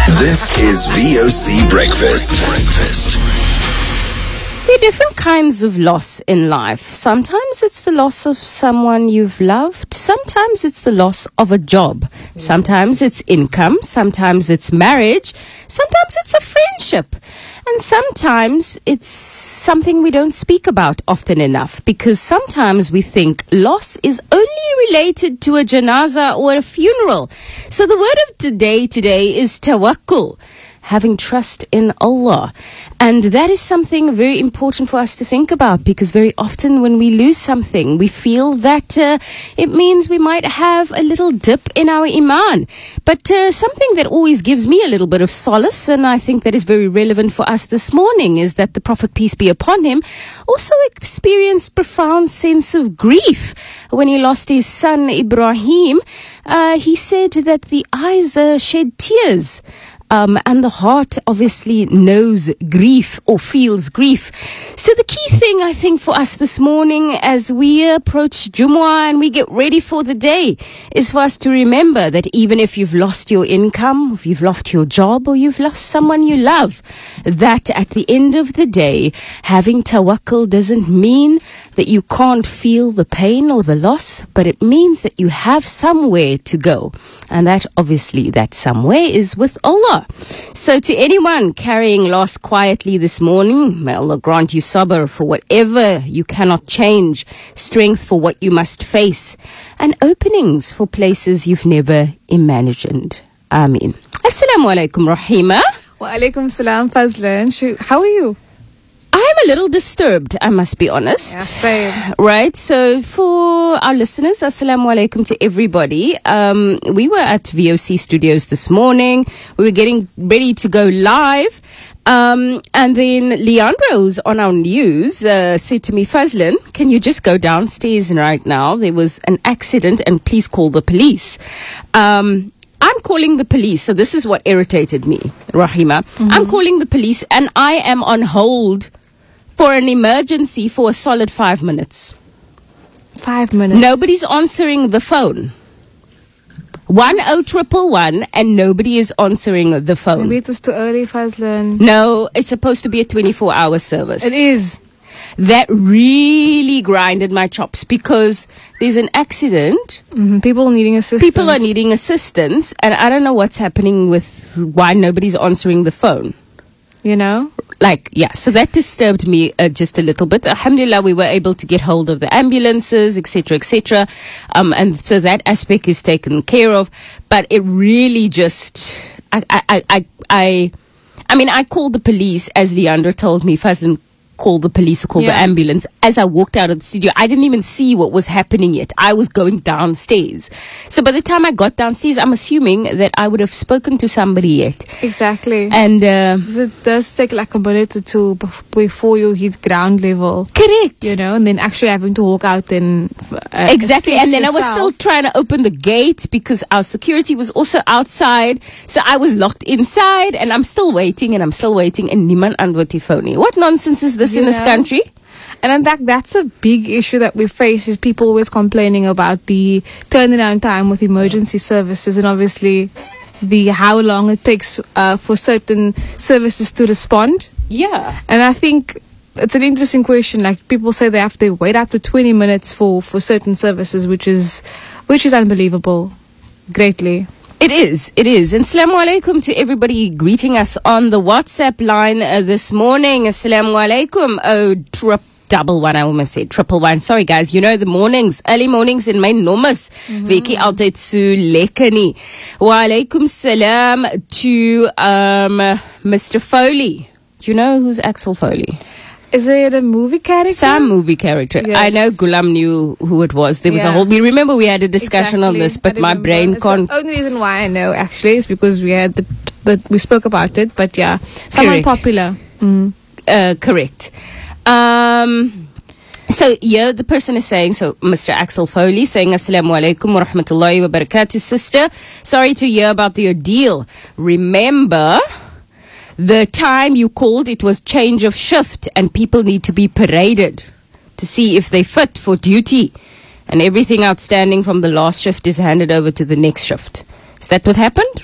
This is VOC Breakfast. There are different kinds of loss in life. Sometimes it's the loss of someone you've loved. Sometimes it's the loss of a job. Sometimes it's income. Sometimes it's marriage. Sometimes it's a friendship. And sometimes it's something we don't speak about often enough, because sometimes we think loss is only related to a janaza or a funeral. So the word of today is tawakkul, having trust in Allah. And that is something very important for us to think about, because very often when we lose something, we feel that it means we might have a little dip in our iman. But something that always gives me a little bit of solace, and I think that is very relevant for us this morning, is that the Prophet, peace be upon him, also experienced profound sense of grief when he lost his son Ibrahim. He said that the eyes shed tears. And the heart obviously knows grief or feels grief. So the key thing, I think, for us this morning as we approach Jumu'ah and we get ready for the day is for us to remember that even if you've lost your income, if you've lost your job, or you've lost someone you love, that at the end of the day, having tawakkul doesn't mean that you can't feel the pain or the loss, but it means that you have somewhere to go. And that obviously, that somewhere is with Allah. So to anyone carrying loss quietly this morning, may Allah grant you sabr for whatever you cannot change, strength for what you must face, and openings for places you've never imagined. Ameen. Assalamu alaikum, Rahima. Wa alaikum salam, Fazlan. How are you? I'm a little disturbed, I must be honest. Yeah, same. Right, so for our listeners, assalamu alaikum to everybody. We were at VOC Studios this morning. We were getting ready to go live. And then Leandro, who's on our news, said to me, Fazlin, can you just go downstairs right now? There was an accident and please call the police. I'm calling the police. So this is what irritated me, Rahima. Mm-hmm. I'm calling the police and I am on hold for an emergency for a solid 5 minutes. 5 minutes. Nobody's answering the phone. 10111 and nobody is answering the phone. Maybe it was too early, Fazlan. No, it's supposed to be a 24-hour service. It is. That really grinded my chops, because there's an accident. Mm-hmm. People needing assistance. People are needing assistance, and I don't know what's happening with why nobody's answering the phone. You know? So that disturbed me just a little bit. Alhamdulillah, we were able to get hold of the ambulances, etc., etc. And so that aspect is taken care of. But it really just, I mean, I called the police, as Leandro told me, Fazlin, call the police or call the ambulance. As I walked out of the studio, I didn't even see what was happening yet. I was going downstairs. So by the time I got downstairs, I'm assuming that I would have spoken to somebody yet. Exactly. And it does take like a minute or two before you hit ground level. Correct. You know, and then actually having to walk out and exactly. And then yourself. I was still trying to open the gate because our security was also outside. So I was locked inside and I'm still waiting and niemand antwoord die phone. What nonsense is this in this country? And in fact, that's a big issue that we face, is people always complaining about the turnaround time with emergency services, and obviously the how long it takes for certain services to respond. Yeah. And I think it's an interesting question. Like, people say they have to wait up to 20 minutes for certain services, which is unbelievable. Greatly. It is. And assalamu alaikum to everybody greeting us on the WhatsApp line this morning. Assalamu alaikum. I almost said 111. Sorry guys, you know the mornings, early mornings in my nomas. Weki altyd so lekker nie. Wa alaikum salam to Mr. Foley. Do you know who's Axel Foley? Is it a movie character? Some movie character. Yes. I know Gulam knew who it was. There was a whole... We remember we had a discussion on this, but my brain can't... The only reason why I know, actually, is because we had we spoke about it. But yeah, someone popular. Correct. So yeah, the person is saying, so Mr. Axel Foley saying, Assalamu alaikum wa rahmatullahi wa barakatuh, sister. Sorry to hear about the ordeal. Remember... The time you called, it was change of shift and people need to be paraded to see if they fit for duty. And everything outstanding from the last shift is handed over to the next shift. Is that what happened?